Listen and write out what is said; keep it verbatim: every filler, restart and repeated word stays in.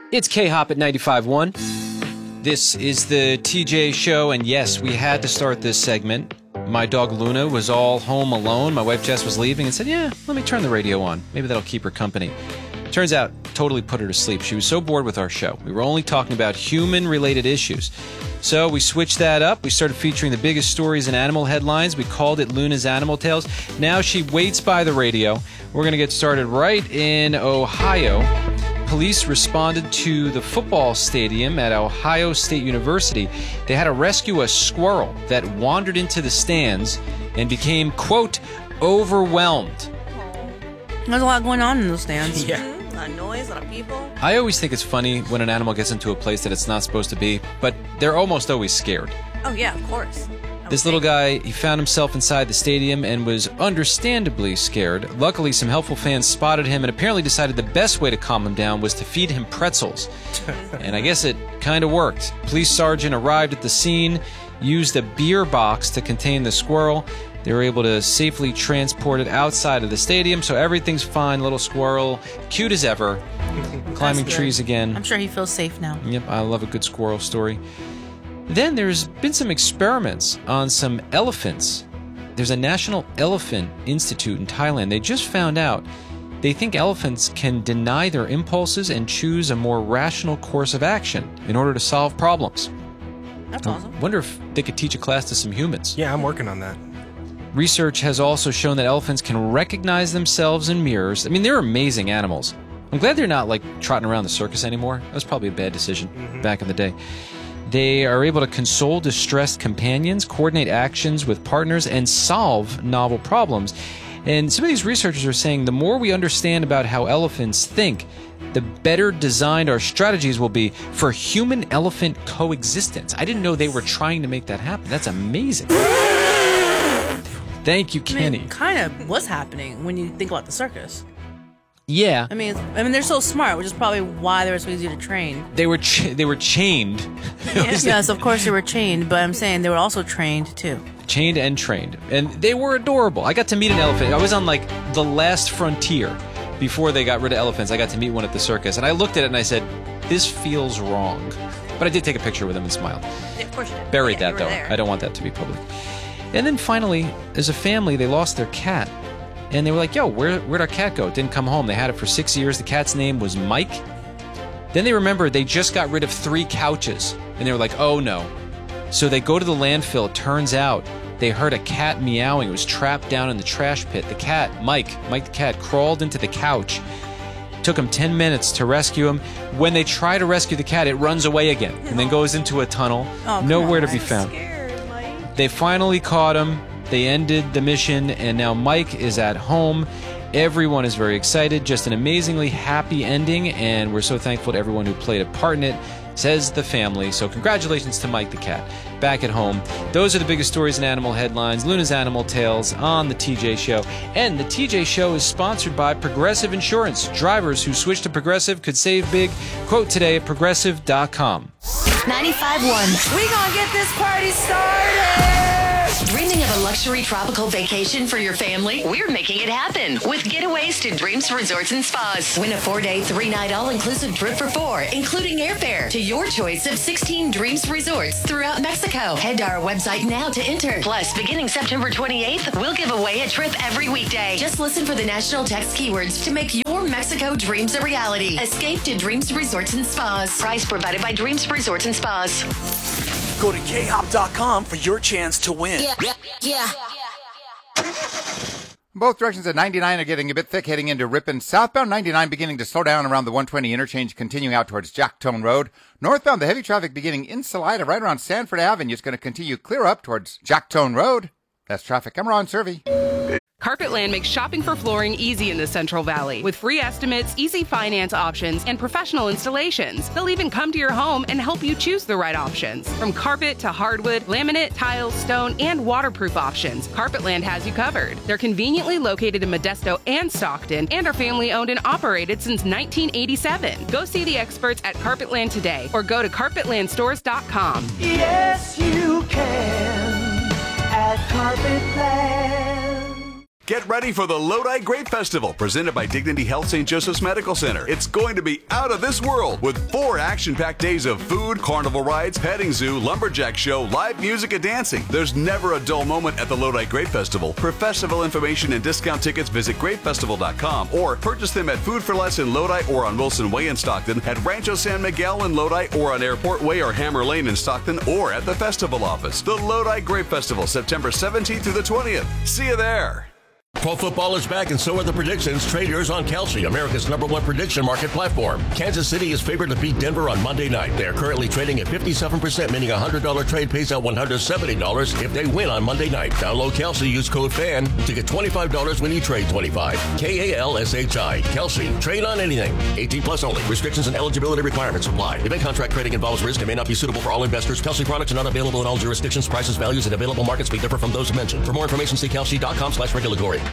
It's K-Hop at ninety-five point one. This is the T J Show, and yes, we had to start this segment. My dog Luna was all home alone. My wife Jess was leaving and said, yeah, let me turn the radio on. Maybe that'll keep her company. Turns out, totally put her to sleep. She was so bored with our show. We were only talking about human-related issues. So we switched that up. We started featuring the biggest stories in animal headlines. We called it Luna's Animal Tales. Now she waits by the radio. We're going to get started right in Ohio. Police responded to the football stadium at Ohio State University. They had to rescue a squirrel that wandered into the stands and became, quote, overwhelmed. There's a lot going on in those stands. Yeah. A lot of noise, a lot of people. I always think it's funny when an animal gets into a place that it's not supposed to be, but they're almost always scared. Oh, yeah, of course. This little guy, he found himself inside the stadium and was understandably scared. Luckily, some helpful fans spotted him and apparently decided the best way to calm him down was to feed him pretzels. And I guess it kind of worked. Police sergeant arrived at the scene, used a beer box to contain the squirrel. They were able to safely transport it outside of the stadium, so everything's fine. Little squirrel, cute as ever, climbing trees again. I'm sure he feels safe now. Yep, I love a good squirrel story. Then there's been some experiments on some elephants. There's a National Elephant Institute in Thailand. They just found out they think elephants can deny their impulses and choose a more rational course of action in order to solve problems. That's awesome. I wonder if they could teach a class to some humans. Yeah, I'm working on that. Research has also shown that elephants can recognize themselves in mirrors. I mean, they're amazing animals. I'm glad they're not, like, trotting around the circus anymore. That was probably a bad decision mm-hmm. back in the day. They are able to console distressed companions, coordinate actions with partners, and solve novel problems. And some of these researchers are saying the more we understand about how elephants think, the better designed our strategies will be for human-elephant coexistence. I didn't know they were trying to make that happen. That's amazing. Thank you, Kenny. I mean, kind of what's happening when you think about the circus. Yeah. I mean, I mean, they're so smart, which is probably why they were so easy to train. They were ch- they were chained. Yes, yes, of course they were chained, but I'm saying they were also trained too. Chained and trained, and they were adorable. I got to meet an elephant. I was on like the last frontier before they got rid of elephants. I got to meet one at the circus, and I looked at it and I said, "This feels wrong." But I did take a picture with him and smiled. Yeah, of course you did. Buried yeah, that though. There. I don't want that to be public. And then finally, as a family, they lost their cat. And they were like, yo, where, where'd our cat go? It didn't come home. They had it for six years. The cat's name was Mike. Then they remembered they just got rid of three couches. And they were like, oh, no. So they go to the landfill. It turns out they heard a cat meowing. It was trapped down in the trash pit. The cat, Mike, Mike the cat, crawled into the couch. It took them ten minutes to rescue him. When they try to rescue the cat, it runs away again and then goes into a tunnel. Oh, nowhere on, to be found. Scared, Mike. They finally caught him. They ended the mission, and now Mike is at home. Everyone is very excited. Just an amazingly happy ending, and we're so thankful to everyone who played a part in it, says the family. So congratulations to Mike the cat, back at home. Those are the biggest stories in animal headlines. Luna's Animal Tales on the T J Show. And the T J Show is sponsored by Progressive Insurance. Drivers who switch to Progressive could save big. Quote today at progressive dot com. ninety-five point one. We gonna get this party started! Dreaming of a luxury tropical vacation for your family? We're making it happen with Getaways to Dreams Resorts and Spas. Win a four-day, three-night all-inclusive trip for four, including airfare to your choice of sixteen Dreams Resorts throughout Mexico. Head to our website now to enter. Plus, beginning September twenty-eighth, we'll give away a trip every weekday. Just listen for the national text keywords to make your Mexico dreams a reality. Escape to Dreams Resorts and Spas. Price provided by Dreams Resorts and Spas. Go to K hop dot com for your chance to win. Yeah, yeah, yeah. Both directions at ninety-nine are getting a bit thick heading into Ripon. Southbound ninety-nine beginning to slow down around the one twenty interchange, continuing out towards Jacktone Road. Northbound, the heavy traffic beginning in Salida right around Sanford Avenue is going to continue clear up towards Jacktone Road. That's traffic. I'm Ron Servey. Carpetland makes shopping for flooring easy in the Central Valley with free estimates, easy finance options, and professional installations. They'll even come to your home and help you choose the right options. From carpet to hardwood, laminate, tile, stone, and waterproof options, Carpetland has you covered. They're conveniently located in Modesto and Stockton and are family owned and operated since nineteen eighty-seven. Go see the experts at Carpetland today or go to carpetland stores dot com. Yes, you can at Carpetland. Get ready for the Lodi Grape Festival, presented by Dignity Health Saint Joseph's Medical Center. It's going to be out of this world with four action-packed days of food, carnival rides, petting zoo, lumberjack show, live music, and dancing. There's never a dull moment at the Lodi Grape Festival. For festival information and discount tickets, visit grape festival dot com or purchase them at Food for Less in Lodi or on Wilson Way in Stockton, at Rancho San Miguel in Lodi or on Airport Way or Hammer Lane in Stockton, or at the festival office. The Lodi Grape Festival, September seventeenth through the twentieth. See you there. Pro football is back, and so are the predictions. Trade yours on Kelsey, America's number one prediction market platform. Kansas City is favored to beat Denver on Monday night. They are currently trading at fifty-seven percent, meaning a one hundred dollars trade pays out one hundred seventy dollars if they win on Monday night. Download Kelsey, use code FAN to get twenty-five dollars when you trade twenty-five dollars. K A L S H I. Kelsey. Trade on anything. eighteen plus only. Restrictions and eligibility requirements apply. Event contract trading involves risk and may not be suitable for all investors. Kelsey products are not available in all jurisdictions. Prices, values, and available markets may differ from those mentioned. For more information, see kelsey dot com slash regulatory.